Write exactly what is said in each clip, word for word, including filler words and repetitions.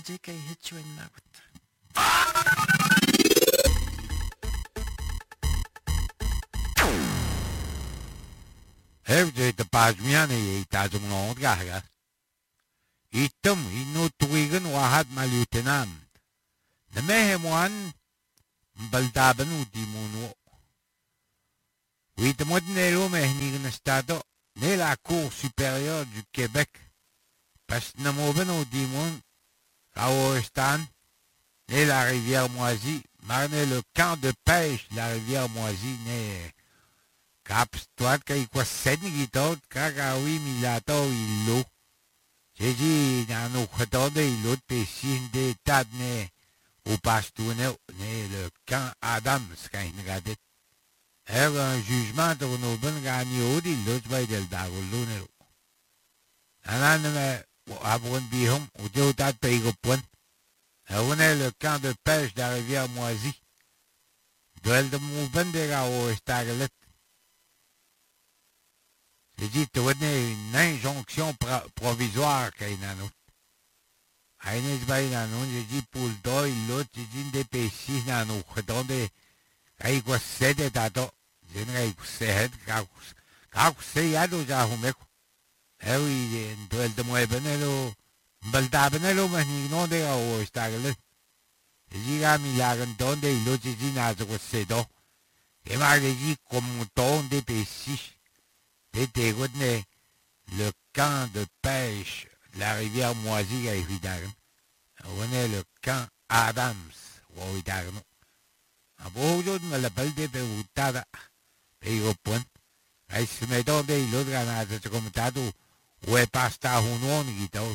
magic I hit you in mouth. Evde de pajmiane ye tajumon gaga. Itum inu tuigan wahat malutenam. The mehemwan baldaban udimuno. With modnelo mehnigan estado, né la Cour supérieure du Québec. Parce que namoben udimon, Raoestan, né la rivière Moisie, marne le camp de pêche de la rivière Moisie, né Capstoat, kay kwa sednigitot, kakawi milato ilo. J'ai dit, dans nos chatons de l'autre péché, des tas de au pastourne, le camp Adams, quand il regardait. Er un jugement de nos bonnes gagnées, il l'autre va del dago l'une. Anan me abron bihom, ou de autant pays au point. Er on est le camp de pêche de la rivière Moisie. Duel de mouvement de gao estagelet. J'ai dit, tu vois une injonction provisoire qu'il y a un autre. Aïnès Baïnanon, j'ai dit, pour le dos, l'autre, j'ai dit, des pécis, dans nos chatons de. Quand il y a sept états, j'ai dit, quand il y a sept, quand il y a deux jahumeko. Eh oui, un duel de moi, benelo, baldabenelo, mais il n'en est pas au staglet. J'ai dit, quand il y a un ton de l'autre, j'ai dit, n'a pas sept ans. Et moi, j'ai dit, comme un ton de pécis. C'était le camp de pêche de la rivière Moisie à Hidagan. On est le camp Adams, au Hidagan. A beaucoup de l'appel de Péoutada, Péo Point. Il se met dans des l'autre granade de commentado, où est pasta ou guitare.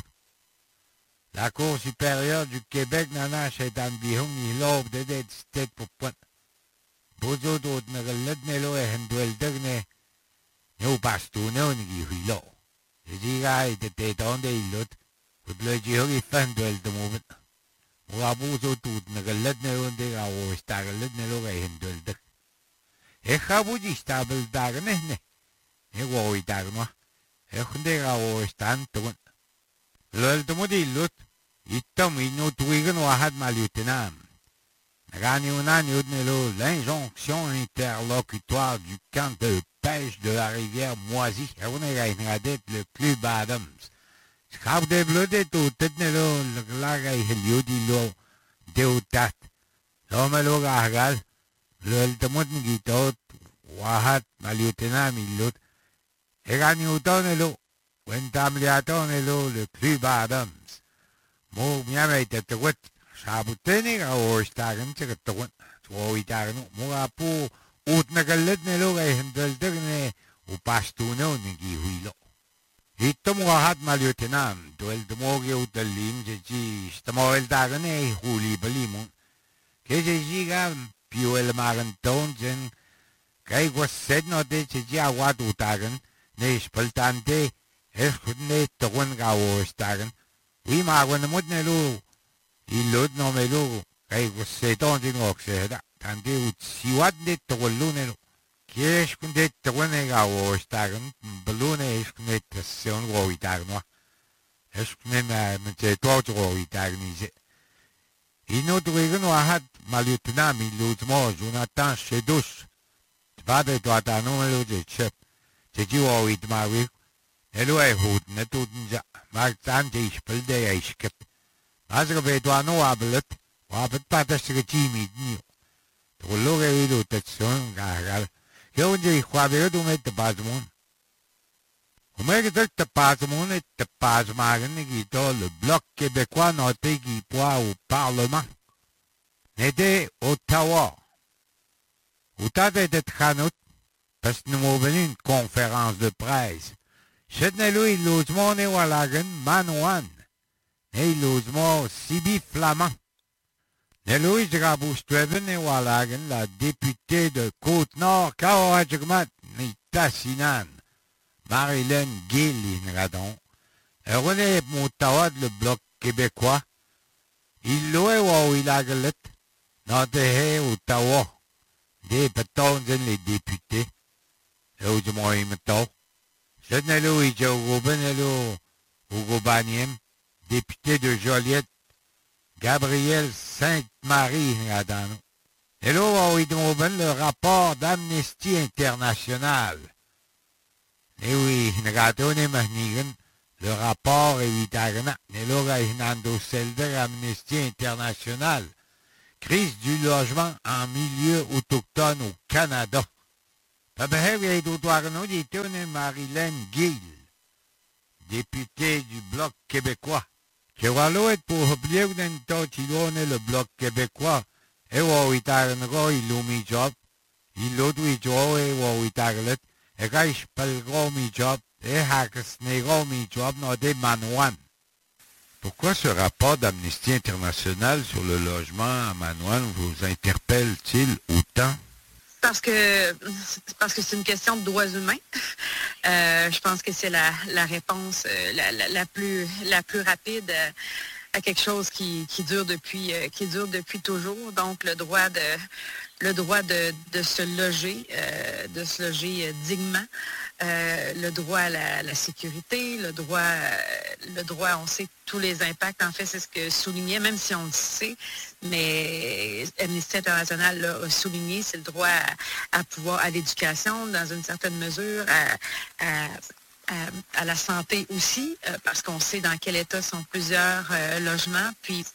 La Cour supérieure du Québec n'en c'est un bihum ni l'aube de des têtes pour point. Beaucoup d'autres ne le l'eau et un duel de Nous pastourne ni huilo. Je dirais que t'es dans des l'autre, pour le dire qu'il fait un duel de mouvement. Ou à bout de tout, ne relet ne l'on de la ou stagelet ne l'on est un duel de. Et quand dit stable d'agne, ne, et ou d'agne, et qu'on de la ou stand to one. L'ol de modi l'autre, il tombe il nous tuigan ou had malutenam. Gagné un an, l'injonction interlocutoire du camp de pêche de la rivière Moisie. On est le club Adams. Schap de bloede tout, tetnelo, le laga et liodilo, deotat. L'homme lo gagal, le temot gitot, wahat, maliutena milot. Et gagné autonelo, wentamliatonelo, le club Adams. Mo miame tetewet. Sabutene ga o stagen te toon so itagen mo ga po ut nagalet ne lo ga hendel degne u pastuno ne gi huilo ito mo hat maliutenam duel de mo ge utelim je ji stamo el dagen e huli belimon ke je ji ga piu el magen tonjen kai go sed no de je ji awat utagen ne speltante es ne toon ga o stagen wi ma go ne mod ne lo il l'autre non mais l'eau, quand c'est dans une oxyde, tandis où si what de tolune, qui est qu'on de tolune à au stagen, balloon est qu'on est c'est un gros itagno. Est-ce qu'on est mais c'est toi tu gros itagnisé. Il nous doit nous a malutenam il l'autre Jonathan chez douche. Tu vas de toi ta non le de chef. C'est tu au it ma oui. Et l'eau est haute, ne tout déjà. Marc tante ich pel de ich kip. Als ik weet waar nou ablet, waar het pad is er team niet. Toen loop ik door het zo'n gagal. Gewoon die kwam weer doen met de pasmoon. Hoe merk je dat de pasmoon het de pas maken? Ik doe le bloc québécois noté qui poids au parlement. Nede Ottawa. Hoe dat het gaan parce que nous avons une conférence de presse. C'est ne lui logement ne walagen manouan. Ne logement sibi flamand. Ne Louis Rabousteven et walagen la députée de Côte-Nord, Kaohajgmat, ni Tassinan, Marilyn Gill in Radon, et René Moutawad le bloc québécois. Il louait ou il a galet, dans des Ottawa, des pétons les députés. Et du moins, il me tôt. Je ne Louis Joe Ruben et Hugo Baniem, député de Joliette, Gabriel Sainte-Marie, là-dedans. Et là, on va donner le rapport d'Amnesty International. Et oui, le rapport est évidemment. Et là, il y a un Amnesty International. Crise du logement en milieu autochtone au Canada. Pabahel est Marilyn Gill, députée du Bloc québécois. Que voilà pour oublier d'un temps le Bloc québécois. Et on va itarnero ilumi job. Il l'autre job et on itarlet. Et quand je parle gros mi job, et hakas nego mi job no de Manouane. Pourquoi ce rapport d'Amnesty International sur le logement à Manouane vous interpelle-t-il autant? Parce que parce que c'est une question de droits humains. Euh, je pense que c'est la, la réponse euh, la, la, la plus la plus rapide euh, à quelque chose qui, qui dure depuis euh, qui dure depuis toujours. Donc le droit de le droit de, de se loger, euh, de se loger euh, dignement. Euh, le droit à la, la sécurité, le droit, euh, le droit, on sait tous les impacts. En fait, c'est ce que soulignait, même si on le sait, mais Amnesty International l'a souligné, c'est le droit à, à pouvoir à l'éducation, dans une certaine mesure, à, à À, à la santé aussi, euh, parce qu'on sait dans quel état sont plusieurs euh, logements. Puis,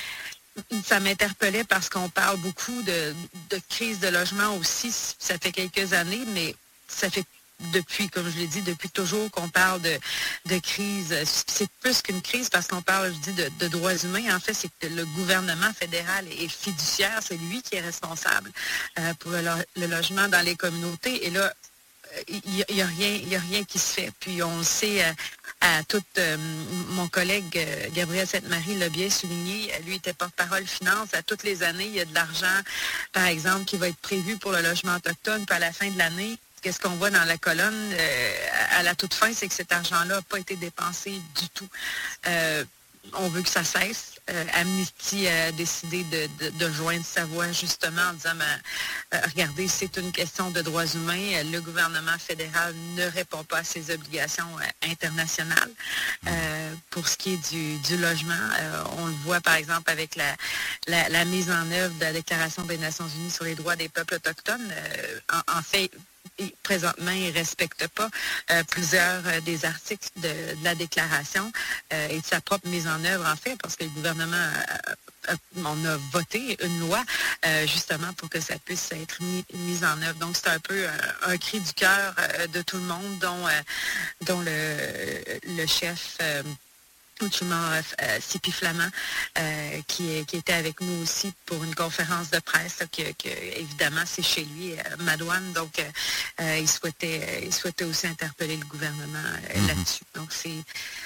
ça m'interpellait parce qu'on parle beaucoup de, de crise de logement aussi. Ça fait quelques années, mais ça fait depuis, comme je l'ai dit, depuis toujours qu'on parle de, de crise. C'est plus qu'une crise parce qu'on parle, je dis, de, de droits humains. En fait, c'est que le gouvernement fédéral est fiduciaire. C'est lui qui est responsable euh, pour le, le logement dans les communautés. Et là, il n'y a, a rien, il y a rien qui se fait. Puis on le sait, à, à tout, euh, mon collègue euh, Gabriel Sainte-Marie l'a bien souligné, lui était porte-parole finance. À toutes les années, il y a de l'argent, par exemple, qui va être prévu pour le logement autochtone. Puis à la fin de l'année, qu'est-ce qu'on voit dans la colonne euh, à la toute fin, c'est que cet argent-là n'a pas été dépensé du tout. Euh, on veut que ça cesse. Euh, Amnesty a décidé de, de, de joindre sa voix justement en disant ben, euh, regardez, c'est une question de droits humains. Le gouvernement fédéral ne répond pas à ses obligations euh, internationales. Euh, pour ce qui est du, du logement, euh, on le voit par exemple avec la, la, la mise en œuvre de la Déclaration des Nations unies sur les droits des peuples autochtones. Euh, en, en fait, Et présentement, ils ne respectent pas euh, plusieurs euh, des articles de, de la déclaration euh, et de sa propre mise en œuvre, en fait, parce que le gouvernement, a, a, on a voté une loi euh, justement pour que ça puisse être mis, mis en œuvre. Donc, c'est un peu euh, un cri du cœur euh, de tout le monde, dont, euh, dont le, le chef... Euh, Outuma euh, Sipi Flamand, euh, qui, qui était avec nous aussi pour une conférence de presse, là, que, que évidemment c'est chez lui, euh, Madouane, donc euh, il souhaitait il souhaitait aussi interpeller le gouvernement euh, mm-hmm. là-dessus. Donc c'est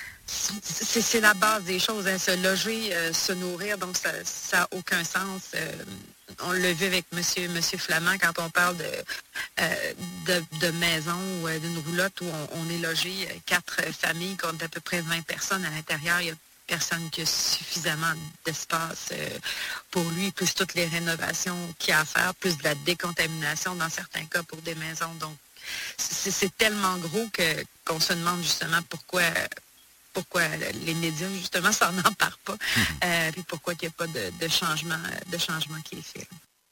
c'est, c'est la base des choses, hein, se loger, euh, se nourrir, donc ça n'a aucun sens. Euh, on l'a vu avec monsieur, monsieur Flamand quand on parle de, euh, de, de maison ou euh, d'une roulotte où on, on est logé euh, quatre familles compte à peu près vingt personnes à l'intérieur. Il y a personne qui a suffisamment d'espace euh, pour lui, plus toutes les rénovations qu'il y a à faire, plus de la décontamination dans certains cas pour des maisons. Donc, c'est, c'est tellement gros que, qu'on se demande justement pourquoi... pourquoi les médias, justement, ça n'en parle pas, mm-hmm. euh, puis pourquoi il n'y a pas de, de, changement, de changement qui est fait.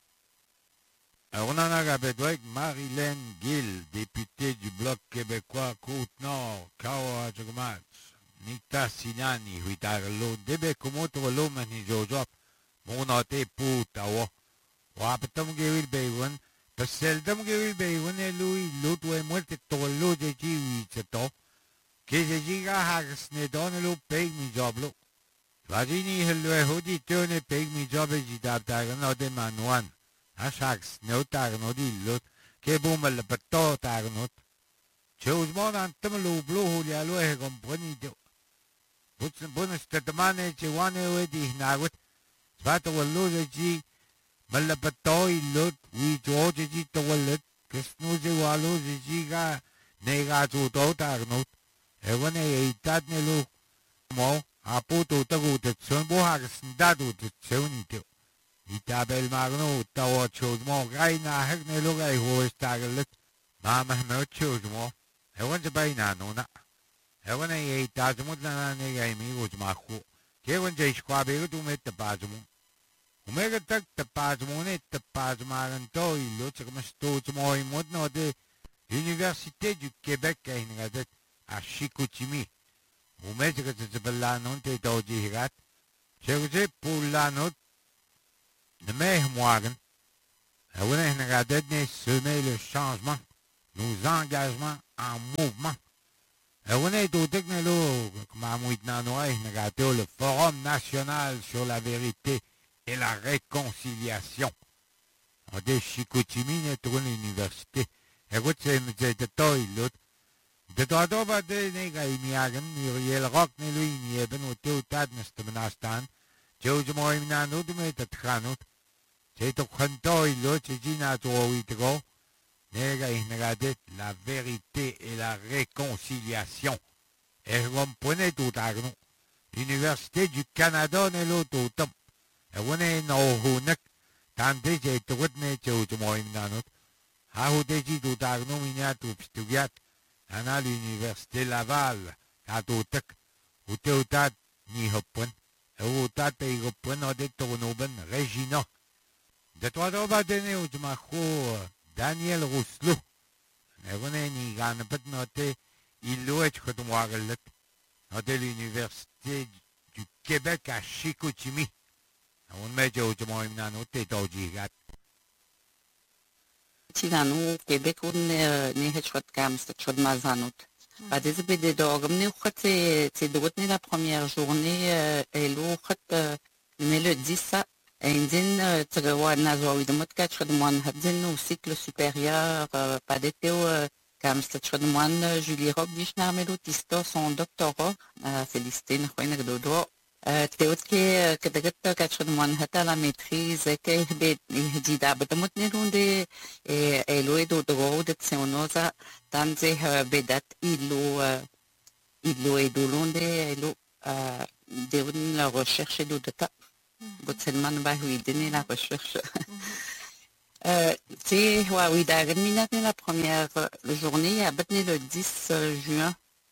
Alors, on en a avec Marilyn Gill, députée du Bloc québécois Côte-Nord, Kawa-Jogmats, Nita Sinani, Huitarlo, Debe Kumotolo, Manijojop, Monote Putawa, Wapatam Gavil Baywan, Paseldam Gavil Baywan, Louis, Lutwe Muerte Tolo, de Jiwito, Kese jiga hagas ne donelo peg mi joblo. Vajini helwe hodi tone peg mi jobe jidab tagan no de manuan. Hashags no tagan no di lot. Ke bumal pato taganot. Chose mon antamlo blo holia lo he company do. Puts bonus tatamane chewane we di nagut. Svato wallo ji malapato lot we george ji to wallet. Kesnuze walo jiga nega to taganot. Ewan ay itat nilo mo apo to tago te son bo hagas ndado te sonito. Itabel magno tawo chod mo gai na hag nilo gai ho stagalet. Mama mo chod mo. Ewan sa bay na no na. Ewan ay itat mo na na gai mi go ma ko. Kaya kung jay squabe ko may tapaz mo. Umega tag tapaz mo na tapaz maran to ilo tsaka mas to mo imod no de Université du Québec kay ngadat a Chicoutimi. Umega ka sa balanon te to jihigat. Tsaka pour l'anot de mai moagan. Awala ngadat ne semer le changement, nos engagements en mouvement. On est au technolo, le Forum national sur la vérité et la réconciliation. On dit Chicoutimi, on est l'université. Écoute, c'est de toi, l'autre. De toi, tu vas dire, Miagan, Muriel Rock, lui, il est venu au Théotade, Nestabnastan. Tu as dit, moi, il m'a dit, mais tu as dit, c'est au Kanto, l'autre, c'est dit, n'a pas eu la vérité et la réconciliation. Et on prenait tout à l'heure. L'Université du Canada n'est l'autre automne. Et on est dans le Hunek. Tandis que tu retenu tout le monde. À Houdéji tout à l'heure, il y a tout Pistugat. On a l'Université Laval. À Totek. Où tu as ni Hopun. Et où tu as payé Hopun, on a des tournoben. Regina. De toi, on va donner au Djmacho. Daniel Rousselot. On est ni ganapat noté, il doit être de Moiralet, noté l'Université du Québec à Chicoutimi. On met au Jumon noté au Jigat. Tilano, Québec, on est né Hedgehog Cams, Chod Mazanot. Pas des bébés d'orgue, mais c'est de retenir la première journée, et l'autre, mais le dix ça. Indien, Tsawa Nazo, de Motkachredmoine, Hadzen au cycle supérieur, pas d'été, comme Stachredmoine, Julie Rock, Vishnar Melotisto, son doctorat, félicité, Nahoine Dodo, Théotke, Kadegat, Kachredmoine, Hata la maîtrise, Kehbet, Dida, Batamotnerunde, et Eloé Dodo, de Tseonosa, Tanze Bedat, Ilo, Ilo et Dolonde, Elo, de la recherche et d'Odata. Botselman va lui donner la recherche. C'est oui, terminé la première journée, à battre le dix juin.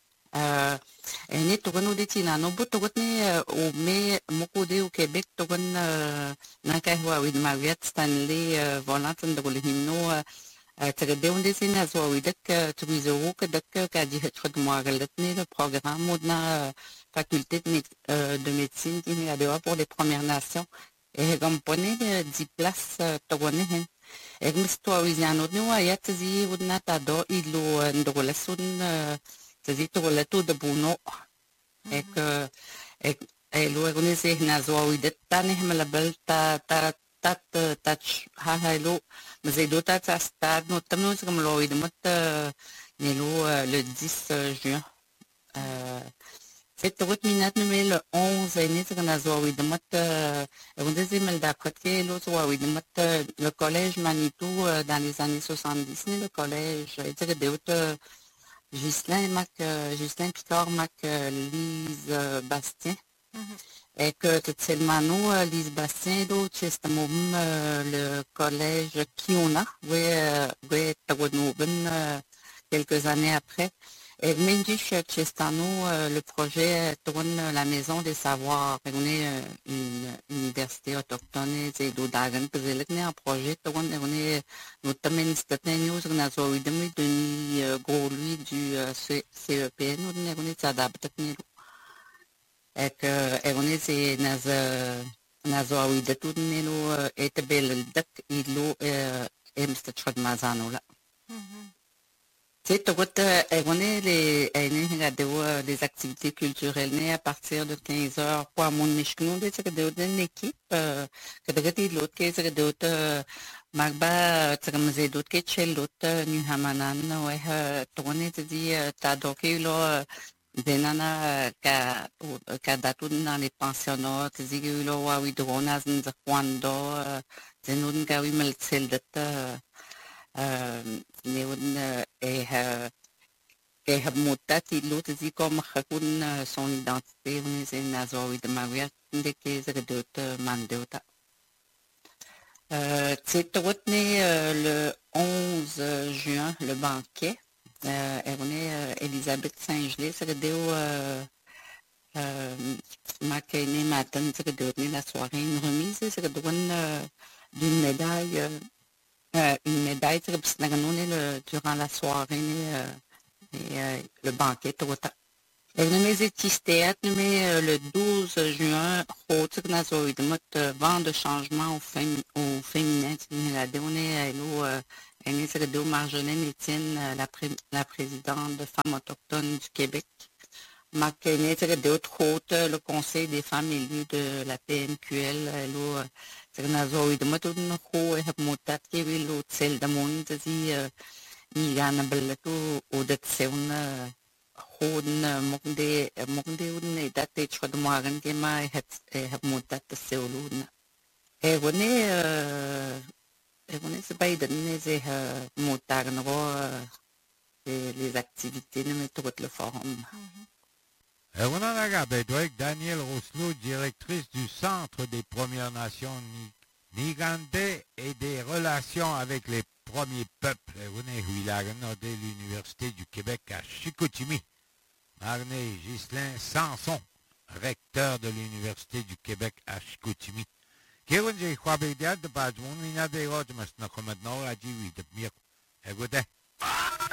Elle est tournée de Tilano, but tournée au mai, Mokode au Québec, tourne Nakahua with Mariette Stanley, volant de l'hymno. تقدر ندسين زواويدك تبيزو كدك كادي هتشد مواغلتني le programme de faculté de médecine qui est à pour les Premières Nations et comme pone dix places togone hen et misto wiziano ni wa yat zi wudna tado ilo ndola sun zi tola to de buno et que et lo organiser na zwawidet tane malabel ta ta tat touch ha hello mais il doit être à stade notamment comme l'oïd mot nelo le dix juin c'est tout minute mais le onze et n'est qu'on a zoé de mot on disait mal d'après le zoé de mot le collège Manitou dans les années soixante-dix le collège et c'est de autres Ghislain Mac Ghislain Picard Mac Lise Bastien et que tout seulement Lise Bastien d'autres c'est le collège Kiona oui oui Tagonoben quelques années après et Mendish Chestano le projet tourne la maison des savoirs on est une université autochtone c'est d'Odagan que c'est un projet tourne on est notamment c'était news on a zoé demi de gros lui du C E P N on est s'adapte et que on est c'est naz nazoawi de tout nelo et bel dak ilo et mstachad mazano là c'est tout on est les on les activités culturelles à partir de quinze heures pour mon mishknou de c'est de une équipe que de l'autre que c'est d'autres magba tsamze d'autres que chez l'autre nu hamanan ouais tourner te dit ta dokilo Denana ka ka datu dans les pensionnats, zigu lo wa widrona zin zakwando, zenun ka wi meltsel data, neun et et habmuta ti lo zi comme khakun son identité, on est nazo wi de maria de ke zredot mandota. C'est le onze juin le banquet. Euh, on est euh, Elisabeth Saint-Gelais, c'est le déo Euh, ma Kayne matin, c'est que donner la soirée une remise, c'est que donne euh, d'une médaille, euh, euh, une médaille, c'est que parce que le durant la soirée, euh, et, euh, le banquet, tout ça. Et nous mes étistéat, nous mais le douze juin, au tic nazo, de mode vent de changement au, fémi au féminin, c'est la donné, nous, elle c'est que Marjolaine Étienne, la, pré la présidente de Femmes autochtones du Québec. McKinney, c'est que d'autres autres, le Conseil des femmes élues de la P M Q L, là, c'est que nazo, de mode une ho, et motat, qui est l'autre, celle de mon, c'est il y a un bel tout au dessus, هون مقدي مقدي ون داتي شخد مارن كما هت هب مدات السولون هوني هوني سبايد نزه مدار نغو les activités ne me trouvent le forum. On en a regardé avec Danielle Rousselot, directrice du Centre des Premières Nations Nigandais et des relations avec les premiers peuples. On est de l'Université du Québec à Chicoutimi. Marné Ghislain Sanson, recteur de l'Université du Québec à Chicoutimi. Kéron j'ai quoi bédiat de pas de mon mina des roches, mais ce n'est pas maintenant à dire oui de mieux. Écoutez.